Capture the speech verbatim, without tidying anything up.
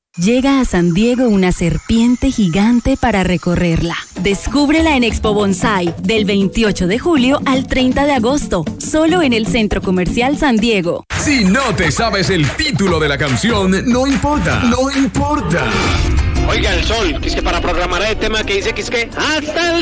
Llega a San Diego una serpiente gigante para recorrerla. Descúbrela en Expo Bonsai del veintiocho de julio al treinta de agosto, solo en el Centro Comercial San Diego. Si no te sabes el título de la canción, no importa, no importa. Oiga, el sol, que es que para programar el tema que dice que es que hasta el